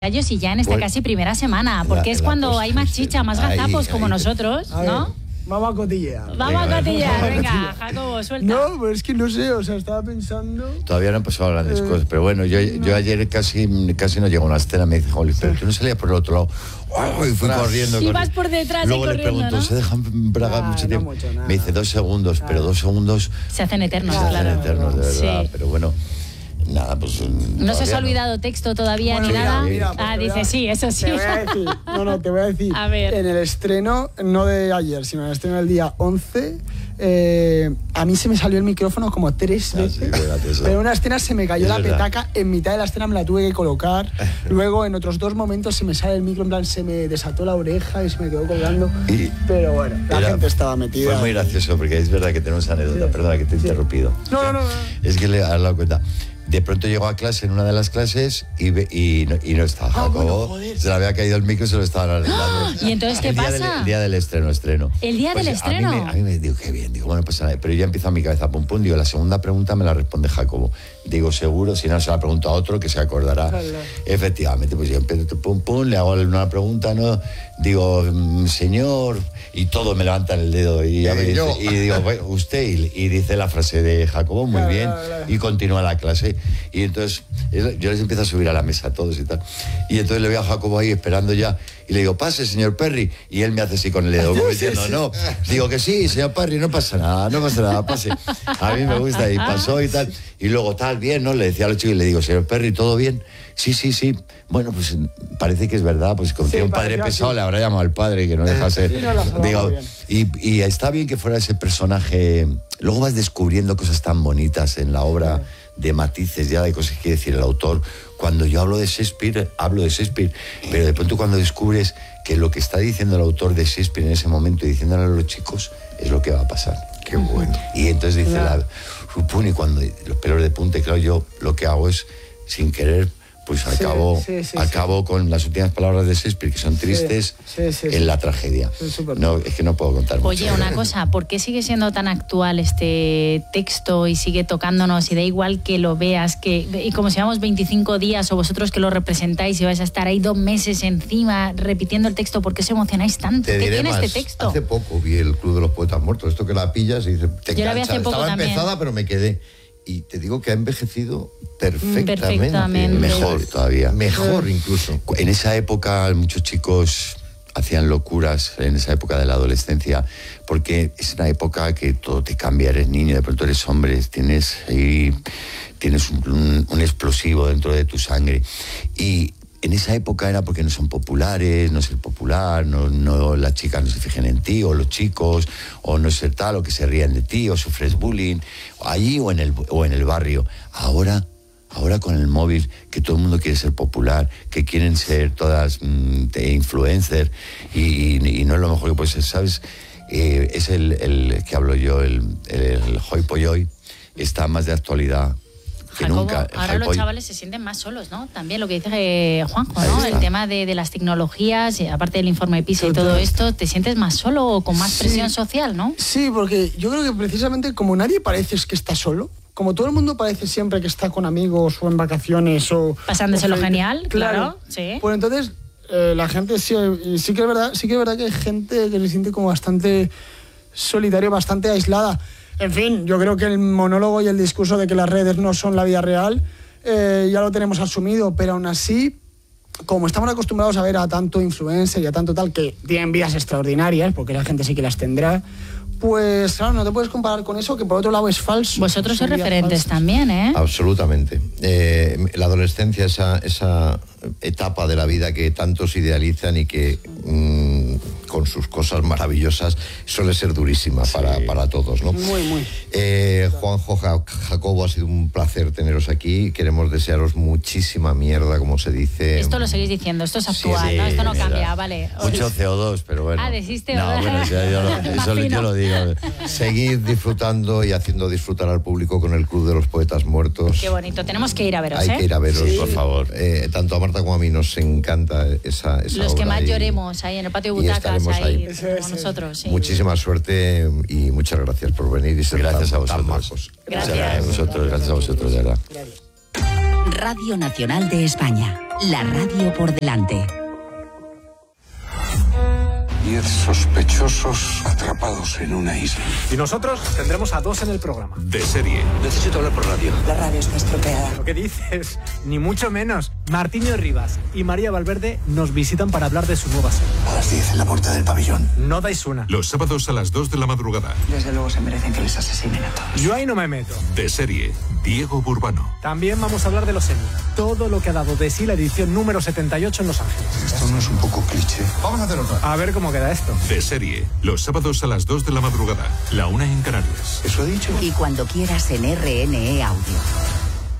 y ya en esta casi primera semana, porque es cuando hay más chicha, más gazapos como nosotros, ¿no? Vamos a cotillear. Vamos a cotillear, venga, Jacobo, suelta. No, pues es que no sé, o sea, estaba pensando... Todavía no han pasado grandes cosas, pero bueno, yo ayer casi no llego a una escena, me dice, Jolly, pero tú no salías por el otro lado. ¡Oh! Y fui corriendo. Y vas por detrás luego y corriendo, le pregunto, ¿no? ¿se dejan bragar mucho tiempo? Me dice 2 segundos, pero 2 segundos... Se hacen eternos, se hacen eternos, de verdad, sí. pero bueno... Nada, pues... ¿No se os ha olvidado texto todavía ni nada? Dice sí, eso sí. Te voy a decir, te voy a decir. A ver. En el estreno, no de ayer, sino en el estreno del día 11, a mí se me salió el micrófono como 3 veces. Sí, pero en una escena se me cayó la petaca, en mitad de la escena me la tuve que colocar. Luego, en otros 2 momentos, se me sale el micro, en plan, se me desató la oreja y se me quedó colgando. Pero bueno, la gente estaba metida. Fue muy gracioso, porque es verdad que tenemos anécdota. Sí. Perdona que te he interrumpido. No. Es que le has dado cuenta. De pronto llegó a clase, en una de las clases, y no estaba Jacobo. Bueno, se le había caído el micro y se lo estaban arreglando. ¿Y entonces qué pasa? El día del estreno. ¿El día del estreno? A mí me digo, qué bien, digo, bueno, no pasa nada. Pero ya empieza a mi cabeza, pum, pum, digo, la segunda pregunta me la responde Jacobo. Digo, seguro, si no se la pregunto a otro que se acordará. Efectivamente, pues yo empiezo, pum, pum, le hago una pregunta, ¿no? Digo, señor, y todos me levantan el dedo y digo, bueno, usted, y dice la frase de Jacobo, muy bien, y continúa la clase. Y entonces yo les empiezo a subir a la mesa a todos y tal. Y entonces le veo a Jacobo ahí esperando ya. Y le digo, pase, señor Perry. Y él me hace así con el dedo, como diciendo, no. Digo que sí, señor Perry, no pasa nada, pase. A mí me gusta. Y pasó y tal. Y luego, tal, bien, ¿no? Le decía a los chicos y le digo, señor Perry, ¿todo bien? Sí. Bueno, pues parece que es verdad. Pues como tiene un padre pesado, le habrá llamado al padre, que no deja ser. Sí, no, digo, y está bien que fuera ese personaje. Luego vas descubriendo cosas tan bonitas en la obra, de matices ya, de cosas que quiere decir el autor. Cuando yo hablo de Shakespeare, pero de pronto cuando descubres que lo que está diciendo el autor de Shakespeare en ese momento y diciéndole a los chicos es lo que va a pasar. Qué bueno. Y entonces dice y cuando los pelos de punta, claro, yo lo que hago es, sin querer, pues acabo con las últimas palabras de Shakespeare, que son tristes, en la tragedia. No, es que no puedo contar mucho. Oye, una cosa, ¿por qué sigue siendo tan actual este texto y sigue tocándonos y da igual que lo veas, y como si llevamos 25 días o vosotros que lo representáis y vais a estar ahí 2 meses encima repitiendo el texto, ¿por qué os emocionáis tanto? ¿Qué tiene este texto? Hace poco vi el Club de los Poetas Muertos, esto que la pillas y dices, te engancha. Yo la vi hace poco. Estaba también empezada, pero me quedé. Y te digo que ha envejecido perfectamente. Mejor todavía. Mejor incluso. En esa época muchos chicos hacían locuras, en esa época de la adolescencia, porque es una época que todo te cambia, eres niño, de pronto eres hombre, tienes un explosivo dentro de tu sangre. Y en esa época era porque no son populares, no ser popular, no las chicas no se fijen en ti, o los chicos, o no ser tal, o que se rían de ti, o sufres bullying, allí o en el barrio. Ahora con el móvil, que todo el mundo quiere ser popular, que quieren ser todas influencers, y no es lo mejor que puede ser, ¿sabes? Es el que hablo yo, el Hoy Poyoy, está más de actualidad que Jacobo, nunca. Ahora los chavales se sienten más solos, ¿no? También lo que dice Juanjo, ¿no? El tema de las tecnologías, aparte del informe PISA y todo esto, ¿te sientes más solo o con más presión social, no? Sí, porque yo creo que precisamente como nadie parece que está solo, como todo el mundo parece siempre que está con amigos o en vacaciones o... Pasándoselo genial, claro. Sí. Pues entonces la gente sí que es verdad que hay gente que se siente como bastante solitaria, bastante aislada. En fin, yo creo que el monólogo y el discurso de que las redes no son la vida real ya lo tenemos asumido, pero aún así, como estamos acostumbrados a ver a tanto influencer y a tanto tal que tienen vidas extraordinarias, porque la gente sí que las tendrá, pues claro, no te puedes comparar con eso, que por otro lado es falso. Vosotros sois referentes también, ¿eh? Absolutamente. La adolescencia, esa etapa de la vida que tantos idealizan y que con sus cosas maravillosas suele ser durísima para todos, ¿no? Muy. Juanjo, Jacobo, ha sido un placer teneros aquí. Queremos desearos muchísima mierda, como se dice. Esto lo seguís diciendo, esto es actual, ¿no? Esto no cambia, vale. Mucho CO2, pero bueno. ¿Desiste? No, bueno, yo lo digo. Seguid disfrutando y haciendo disfrutar al público con el Club de los Poetas Muertos. Qué bonito, tenemos que ir a veros, Hay que ir a veros, por favor. Tanto a Marta como a mí nos encanta esa Los que obra más lloremos ahí en el patio de butacas, ahí como nosotros. Sí. Muchísima suerte y muchas gracias por venir y ser gracias tan a vosotros. majos. Gracias a vosotros, de verdad. Gracias. Radio Nacional de España. La radio por delante. 10 sospechosos atrapados en una isla. Y nosotros tendremos a 2 en el programa. De serie. Necesito hablar por radio. La radio está estropeada. ¿Lo que dices? Ni mucho menos. Martiño Rivas y María Valverde nos visitan para hablar de su nueva serie. A las 10 en la puerta del pabellón. No dais una. Los sábados a las 2 de la madrugada. Desde luego se merecen que les asesinen a todos. Yo ahí no me meto. De serie. Diego Burbano. También vamos a hablar de los Emmy. Todo lo que ha dado de sí la edición número 78 en Los Ángeles. Esto no es un poco cliché. Vamos a hacer otra. A ver cómo queda esto. De serie. Los sábados a las 2 de la madrugada. La 1 en Canarias. ¿Eso ha dicho? Y cuando quieras en RNE Audio.